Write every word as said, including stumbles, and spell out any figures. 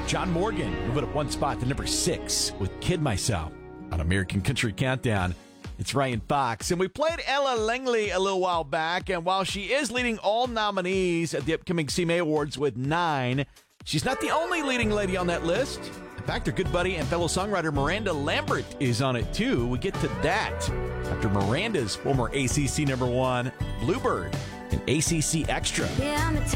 John Morgan moving up one spot to number six with Kid Myself on American Country Countdown. It's Ryan Fox, and we played Ella Langley a little while back, and while she is leading all nominees at the upcoming C M A Awards with nine, she's not the only leading lady on that list. In fact, her good buddy and fellow songwriter Miranda Lambert is on it too. We get to that after Miranda's former A C C number one, Bluebird, and A C C Extra. Yeah, I'm a